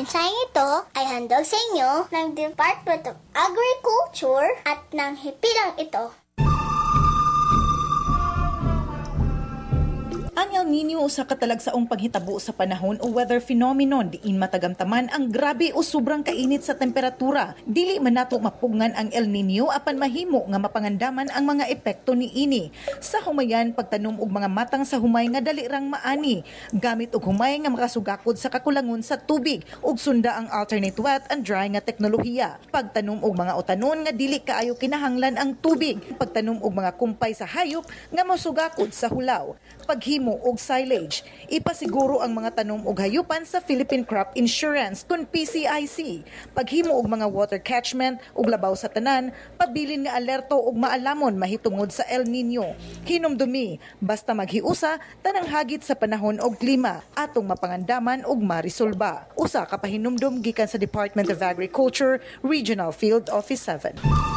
Mensaheng ito ay handog sa inyo ng Department of Agriculture at ng hipilang ito. Ang El Nino usa ka talagsaong paghitabo sa panahon o weather phenomenon diin matagamtaman ang grabe o sobrang kainit sa temperatura. Dili man nato mapugngan ang El Nino apan mahimo nga mapangandaman ang mga epekto niini. Sa humayan pagtanom og mga matang sa humay nga dali rang maani, gamit og humay nga makasugakod sa kakulangon sa tubig ug sunda ang alternate wet and dry nga teknolohiya. Pagtanom og mga utanon nga dili kaayo kinahanglan ang tubig, pagtanom og mga kumpay sa hayop nga mosugakod sa hulaw. Paghimo og silage. Ipasiguro ang mga tanom og hayupan sa Philippine Crop Insurance kun PCIC. Paghimo og mga water catchment ug labaw sa tanan, pabilin nga alerto ug maalamon mahitungod sa El Nino. Hinumdumi, basta maghiusa tanang hagit sa panahon og klima atong mapangandaman ug marisolba. Usa ka pahinumdum gikan sa Department of Agriculture, Regional Field Office 7.